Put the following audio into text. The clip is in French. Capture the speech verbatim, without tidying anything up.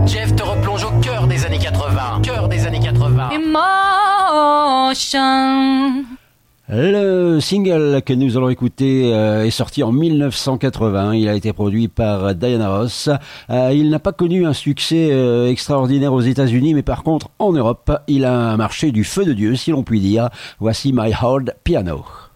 Jeff te replonge au cœur des années quatre-vingts. Cœur des années quatre-vingts. Emotion. Le single que nous allons écouter euh, est sorti en mille neuf cent quatre-vingts. Il a été produit par Diana Ross. Euh, il n'a pas connu un succès euh, extraordinaire aux États-Unis, mais par contre en Europe, il a un marché du feu de Dieu, si l'on peut dire. Voici My Old Piano.